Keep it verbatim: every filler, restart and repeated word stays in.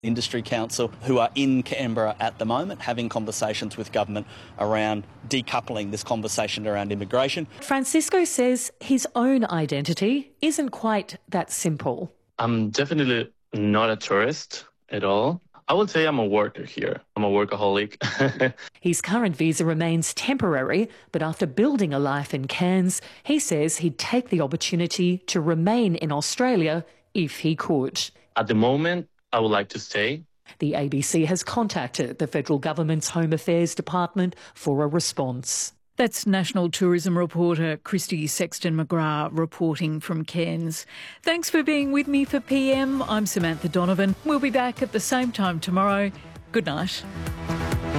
Industry Council, who are in Canberra at the moment, having conversations with government around decoupling this conversation around immigration. Francisco says his own identity isn't quite that simple. I'm definitely not a tourist at all. I would say I'm a worker here. I'm a workaholic. His current visa remains temporary, but after building a life in Cairns, he says he'd take the opportunity to remain in Australia if he could. At the moment, I would like to stay. The A B C has contacted the federal government's Home Affairs Department for a response. That's National Tourism reporter Christy Sexton-McGrath reporting from Cairns. Thanks for being with me for P M. I'm Samantha Donovan. We'll be back at the same time tomorrow. Good night.